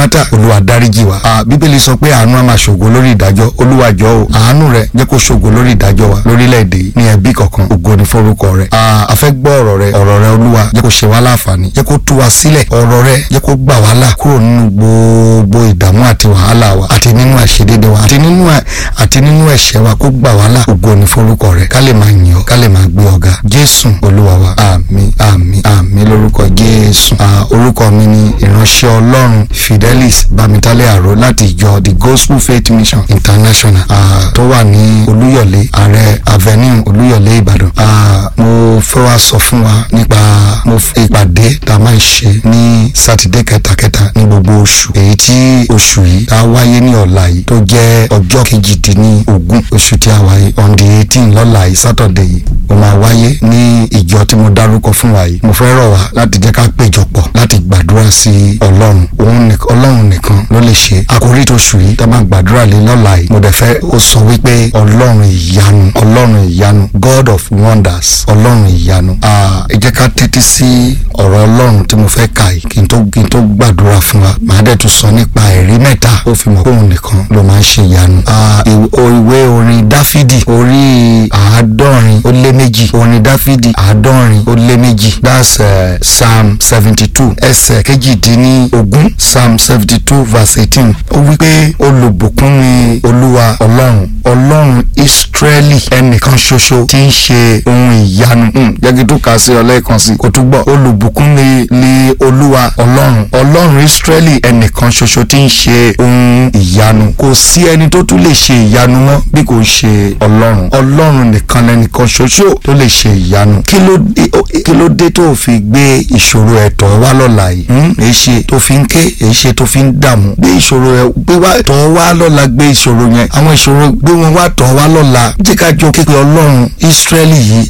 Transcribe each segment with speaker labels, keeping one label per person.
Speaker 1: pátápátá Olúwa dáríjì wa. Bíbélì sọ pé àánú á máa ṣògo lórí ìdájọ́. Olúwa jọ̀ọ́ o àánú rẹ jẹ́ kó ṣògo lórí ìdájọ́ wa lórílẹ̀‐èdè yìí ní ẹbí kọ̀ọ̀kan. Ògo ni forúkọ rẹ. A fẹ́ gbọ́ ọ̀rọ̀ rẹ Olúwa jẹ́ kó ṣe wá láǹfààní, jẹ́ kó tú wa sílẹ̀. Ọ̀rọ̀ rẹ jẹ́ kó gbà wá là kúrò nínú gbogbo ìdààmú àti wàhálà wa àti nínú àìṣedéédé wa àti nínú ẹ̀ṣẹ̀ wa, kó gbà wá là. Ògo ni forúkọ rẹ, ká lè máa yìn ọ́, ká lè máa gbé ọ̀gá. Jésù Olúwa wa. Àmín àmín àmín lórúkọ Jésù. Orúkọ mi ni ìránṣẹ́ Ọlọ́run Fidelis Bamitale Aro láti ìjọ The Gospel Faith Mission International tó wà ní Olúyọ̀lé Ààrẹ Avenue Olúyọ̀lé Ìbàdàn. Mo fẹ́ wá sọ fún wa nípa ìpàdé tá a máa ń ṣe ní sátidé kẹtàkẹtà ní gbogbo oṣù, èyí tí oṣù yìí tá a wáyé ní ọ̀la yìí tó jẹ́ ọjọ́ 18 oṣù tí a wáyé on the 18 lọ́la yìí Saturday yìí ó máa wáyé ní ìjọ tí mo dárúkọ fún wa yìí. Mo fẹ́ rọ̀ wá láti jẹ́ ká péjọpọ̀ láti gbàdúrà sí Ọlọ́run. Ọlọ́run nìkan ló lè ṣe. Àkórí tóṣù yìí tá a máa gbàdúrà lé lọ́la yìí mo dẹ̀ fẹ́ ó sọ wípé Ọlọ́run ìyanu, God of wonders, Ọlọ́run ìyanu. Ẹ jẹ́ ká tẹ́tí sí ọ̀rọ̀ Ọlọ́run tí mo fẹ́ kà yìí kí n tó gbàdúrà fún wa. Màá dẹ̀ tún sọ nípa ẹ̀rí mẹ́ta ó fi mọ̀ pé òun nìkan ló máa ń ṣe ìyanu. Ìwé orin Dáfídì orí 102, orin Dáfídì 102, that's Psalm 72 ẹsẹ̀ 18, Psalm 72 verse 18. Ó wípé olùbùkún ni Olúwa Ọlọ́run Ísírẹ́lì ẹnìkan ṣoṣo tí ń ṣe ohun ìyanu. Jẹ́gi tó kà sí ọlẹ́ẹ̀kan sí kò tún gbọ́. Olùbùkún ni Olúwa Ọlọ́run Ísírẹ́lì ẹnìkan ṣoṣo tí ń ṣe ohun ìyanu. Kò sí ẹni tó tún lè ṣe ìyanu mọ́ bí kò ṣe Ọlọ́run nìkan lẹ́nìkan ṣoṣo tó lè ṣe ìyanu. Kí ló dé tó fi gbé ìṣòro ẹ̀tọ́ wá lọ́la yìí? Èyí ṣe tó fi ń ké, èyí ṣe tó fi ń dààmú. Gbé ìṣòro ẹ̀ gbé wá tọ́ wá lọ́la, gbé ìṣòro yẹn, àwọn ìṣòro gbé wọn wá tọ́ wá lọ́la. Jẹ́ ká jọ kékeré Ọlọ́run Ísírẹ́lì yìí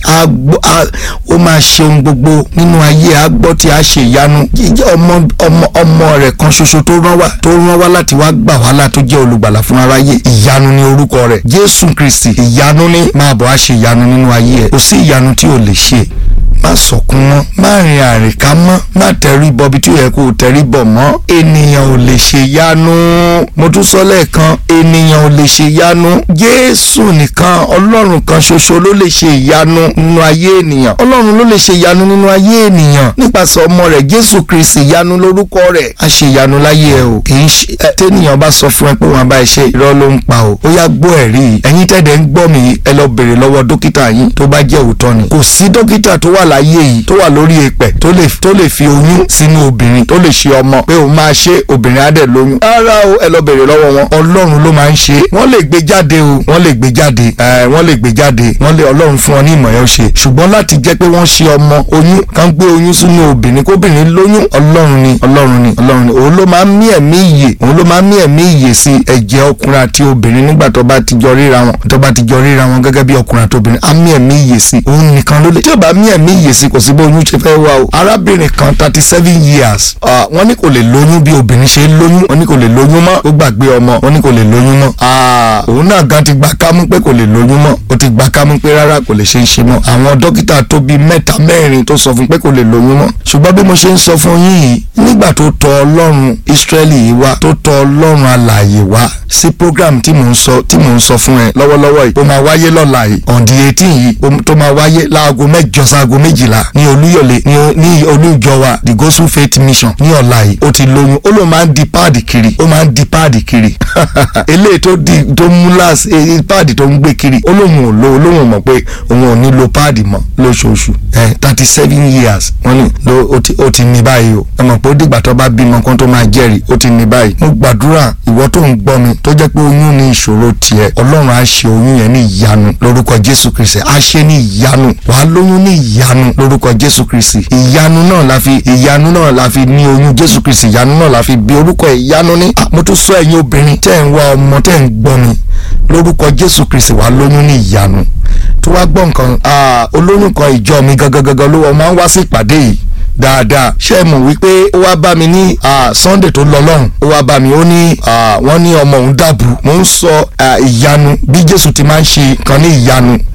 Speaker 1: ó máa ṣe ohun gbogbo nínú ayé. A gbọ́ tí a ṣe ìyanu. Jíjẹ́ ọmọ rẹ̀ kan ṣoṣo tó rán wá láti wá gbà wá là, tó jẹ́ olùgbàlà fún aráyé. Ìyanu ni orúkọ rẹ̀, Jésù Kristi. Ìyanu ni máa bọ̀ á ṣe ìyanu nínú ayé ẹ̀. Kò sí ìyanu tí ò lè ṣe. Má sọkún mọ́, má rìn àrìnká mọ́, má tẹríbọ bí tí ó yẹ kó tẹríbọ mọ́. Ènìyàn ò lè ṣe ìyanu. Mo tún sọ lẹ́ẹ̀kan, ènìyàn ò lè ṣe ìyanu. Jésù nìkan, Ọlọ́run kan ṣoṣo ló lè ṣe ìyanu nínú ayé ènìyàn. Ọlọ́run ló lè ṣe ìyanu nínú ayé ènìyàn nípasẹ̀ ọmọ rẹ̀ Jésù Kristi. Ìyanu lórúkọ rẹ̀. A ṣe ìyanu láyé ẹ o. Kì í ṣe tẹ́nìyàn bá sọ fún ẹ pé wọ́n bá ẹ ṣe, irọ́ ló ń pa o. Ó yá gbọ́ ẹ̀rí. Ẹ̀yin tẹ́dẹ̀ ń gbọ́ mi, ẹ lọ bèrè lọ́wọ́ dókítà yín tó bá jẹ́ òótọ́ ni. Kò sí dókítà tó wà láyé yìí tó wà lórí èpẹ̀ tó lè fi oyún sínú obìnrin, tó lè ṣe ọmọ pé òun máa ṣe obìnrin á dẹ̀ lóyún. Rárá o, ẹ lọ bèrè lọ́wọ́ wọn. Ọlọ́run ló máa ń ṣe. Wọ́n lè gbé jáde o, wọ́n lè gbé jáde. Ọlọ́run fún ọ ní ìmọ̀ yẹn ó ṣe. Ṣùgbọ́n láti jẹ́ pé wọ́n ṣe ọmọ oyún kan gbé oyún sínú obìnrin kóbìnrin lóyún, Ọlọ́run ni. Òun ló máa ń mí ẹ̀mí ìyè sí ẹ̀jẹ̀ ọkùnrin àti obìnrin nígbà tó bá ti jọ ríra wọn gẹ́gẹ́ bí ọkùnrin àti obìnrin. Á mí ẹ̀mí ìyè sí. Òun nìkan ló lè. Tí ò bá mí ẹ̀mí ìyè sí kò sí bó oyún ṣe fẹ́ wá o. Arábìnrin kan 37 years wọ́n ní kò lè lóyún bí obìnrin ṣe lóyún. Wọ́n ní kò lè lóyún mọ́. Ó gbàgbé ọmọ. Wọ́n ní kò lè lóyún mọ́. Òun náà gan ti gbà kámú pé kò lè lóyún mọ́. Ó ti gbà kámú pé rárá kò lè ṣe é ṣe mọ́. Àwọn dókítà tó bí 3-4 tó sọ fún pé kò lè lóyún mọ́. Ṣùgbọ́n bí mo ṣe ń sọ fún yín yìí, nígbà tó tọ̀ Ọlọ́run Ísírẹ́lì yìí wá, tó tọ̀ Ọlọ́run alààyè wá sí program tí mò ń sọ fún ẹ lọ́wọ́lọ́wọ́ yìí, ó máa wáyé lọ́la yìí on the 18 yìí, tó máa wáyé láago 8 sáago 12 ní Olúyọ̀lé ní olújọ wa The Gospel Faith Mission ní ọ̀la yìí. Ó ti lóyún. Ó ló máa ń di páàdì kiri. Eléyìí tó mú páàdì tó ń gbé kiri. Olóhùn mọ̀ pé òun ò ní lo páàdì mọ́ lóṣooṣù. 37 years wọ́n ní ó ti ní báyìí o. Ẹ mọ̀ pé ó dìgbà tó bá bímọ kan tó máa jẹ́rìí, ó ti ní báyìí. Mo gbàdúrà ìwọ tó ń gbọ́ mi tó jẹ́ pé oyún ní ìṣòro tiẹ̀, Ọlọ́run á ṣe oyún yẹn ní ìyanu lórúkọ Jésù Kristi. Á ṣe ní ìyanu. Wàá lóyún ní ìyanu lórúkọ Jésù Kristi. Ìyanu náà la fi ní oyún Jésù Kristi. Ìyanu náà la fi bí orúkọ ìyanu ní. Mo tún sọ ẹ̀yin obìnrin tẹ́ ń wá ọmọ tẹ́ ń gbọ́ mi lórúkọ Jésù Kristi wàá lóyún ní ìyanu. Tó wá gbọ́ nǹkan olóyún kan ìjọ mi gangan ló wọ́n máa ń wá sí ìpàdé yìí dáadáa. Ṣé ẹ mọ̀ wípé ó wá bá mi ní Sunday tó lọ lọ́hùn, ó wá bá mi ó ní wọ́n ní ọmọ òun dàbù. Mo ń sọ ìyanu bí Jésù ti máa ń ṣe kan ní ìyanu.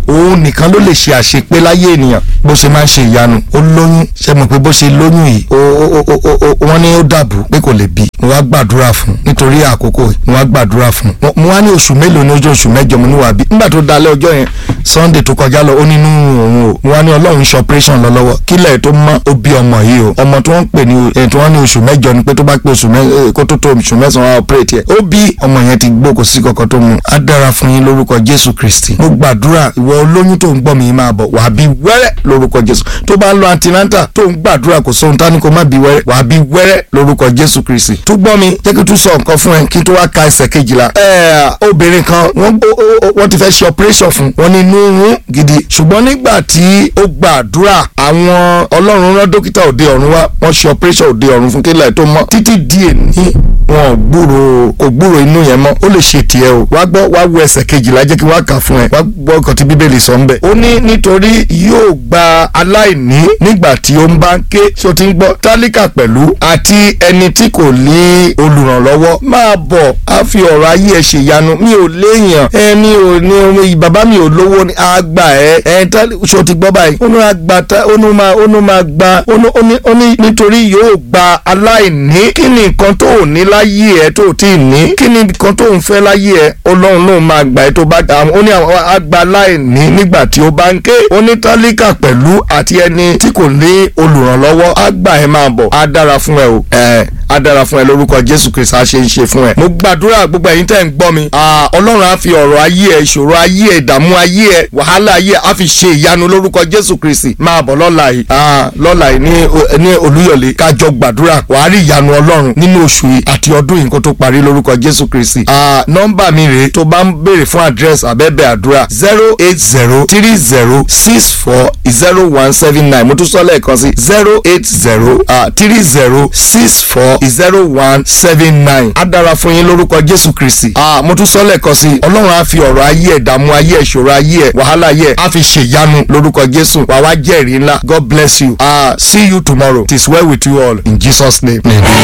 Speaker 1: òun nìkan ló lè ṣe àṣepé láyé ènìyàn bó ṣe máa ń ṣe ìyanu. Ó lóyún, ṣe mọ̀ pé bó ṣe lóyún yìí wọ́n ní ó dàbò pé kò lè bí. Mo wá gbàdúrà fún nítorí àkókò yìí, mo wá gbàdúrà fún. Mo wá ní oṣù mélòó ní oṣù mẹ́jọ mo ní wà bí. Nígbà tó dalẹ́ ọjọ́ yẹn Sunday tó kọjá lọ ó nínú òun o. Mo wá ní Ọlọ́run ṣe operation lọ lọ́wọ́ kílẹ̀ tó mọ́ ó bí ọmọ yìí o. Ọmọ tí wọ́n ń pè ní tí wọ́n ní oṣù mẹ́jọ ni pé tó bá pé kó tó oṣù mẹ́sàn-án wá operate yẹ. Ó bí ọmọ yẹn ti gbó, kò sí kankan tó mú. Á dára fún yín lórúkọ Jésù Kristi. Mo gbàdúrà ìwọ olóyún tó ń gbọ́ mi yìí máa bọ̀, wàá bí wẹ́rẹ́ lórúkọ Jésù. Tó bá ń lọ antinanta tó ń gbàdúrà kò sóhun tá ní kó má bí wẹ́rẹ́, wàá bí wẹ́rẹ́ lórúkọ Jésù Kristi. Tó gbọ́ mi jẹ́ kí tún sọ nǹkan fún ẹ kí tó wá ka ẹsẹ̀ 12. Obìnrin kan wọ́n ti fẹ́ ṣe operation fún, wọ́n ní inú rún gidi, ṣùgbọ́n nígbà tí ó gbàdúrà àwọn Ọlọ́run rán dókítà òde ọ̀run wá, wọ́n ṣe operation òde ọ̀run fún kílẹ̀ tó mọ́ títí di èní wọn kò gbúrò inú yẹn mọ́. Ó lè ṣe tiẹ̀ o. Wá gbọ́, wá wo ẹsẹ̀ 12 jẹ́ kí wá kà fún ẹ. Wá gbọ́ nǹkan tí Bíbélì sọ ń bẹ̀. Ó ní nítorí yóò gba aláìní nígbà tí ó ń bá ń ké, ṣó ti ń gbọ́, tálíkà pẹ̀lú àti ẹni tí kò ní olùrànlọ́wọ́. Máa bọ̀, á fi ọ̀rọ̀ ayé ẹ ṣèyanu. Mi ò léèyàn, mi ò ní bàbá mi ò lówó ni àgbà ṣó ti gbọ́ báyìí. Ó ní àgbà ó máa gba ó ní nítorí yóò gba aláìní. Kí ni nǹkan tó ò ní láyé ẹ tó tí ì ní? Kí ni nǹkan tó ń fẹ́ láyé ẹ? Ọlọ́run náà máa gbà ẹ tó bá dà. Ó ní àwọn àgbà aláìní nígbà tí ó bá ń ké. Ó ní tálíkà pẹ̀lú àti ẹni tí kò ní olùrànlọ́wọ́. Àgbà ẹ máa bọ̀, á dára fún ẹ o. Á dára fún ẹ lórúkọ Jésù Kristi, á ṣe ń ṣe fún ẹ. Mo gbàdúrà gbogbo ẹ̀yin tẹ́ ń gbọ́ mi. Ọlọ́run á fi ọ̀rọ̀ ayé ẹ, ìṣòro ayé ẹ, ìdààmú ayé ẹ, wàhálà ayé ẹ á fi ṣe ìyanu lórúkọ Jésù Kristi. Máa bọ̀ lọ́la yìí ní Olúyọ̀lé kájọ gbàdúrà. Wàá rí ìyanu Ọlọ́run nínú oṣù yìí àti ọdún yìí kó tó parí lórúkọ Jésù Kristi. Nọ́mbà mi rèé tó bá ń béèrè fún àdírẹ́sì àbẹ́bẹ̀ àdúrà 08030640179. Mo tún sọ lẹ́ẹ̀kan sí 08030640179. Á dára fún yín lórúkọ Jésù Kristi. Mo tún sọ lẹ́ẹ̀kan sí Ọlọ́run á fi ọ̀rọ̀ ayé ẹ̀, ìdààmú ayé ẹ̀, ìṣòro ayé ẹ̀, wàhálà ayé ẹ̀ á fi ṣèyanu lórúkọ Jésù. Wàá wá jẹ́rìí ńlá. God bless you. See you tomorrow. It is well with you all in Jesus' name.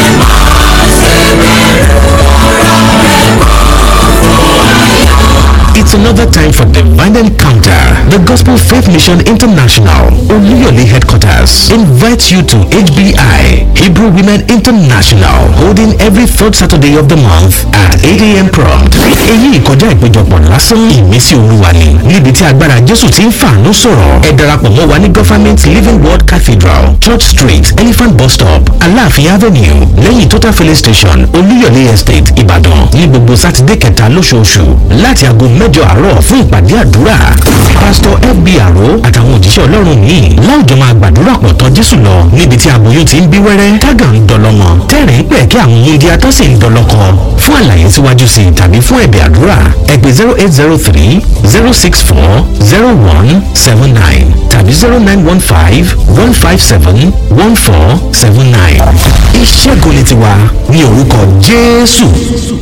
Speaker 2: It's another time for Divine Encounter. The Gospel Faith Mission International, Oluyole Headquarters, invites you to HBI, Hebrew Women International, holding every third Saturday of the month at 8 a.m. prompt. Èyí ìkọjá ìpéjọpọ̀ lásán ìmísí Olúwa ni. Níbi tí agbára Jésù ti ń fàánú sọ̀rọ̀. Ẹ darapọ̀ mọ́ wa ní Government Living Word Cathedral, Church Street, Elephant Bus Stop, Aláàfin Avenue, lẹ́yìn Total Filling Station, Oluyole Estate, Ìbàdàn, ní gbogbo Sátidé kẹta lóṣooṣù láti aago 8 àárọ̀ fún ìpàdé àdúrà. Pásítọ̀ FB Àró àtàwọn òjíṣẹ́ Ọlọ́run míì láwùjọ máa gbàdúrà pọ̀ tọ́ Jésù lọ níbi tí aboyún ti ń bí wẹ́rẹ́, tágà ń dọlọ́mọ, tẹ́rìn pẹ̀ kí àwọn ohun ìdí atọ́ sì ń dọlọ́kọ. Fún àlàyé síwájú sí tàbí fún ẹ̀bẹ̀ àdúrà ẹ pè 0803-064-0179 tàbí 0915-157-1479. Ìṣẹ́gun ni tiwa ní orúkọ Jésù.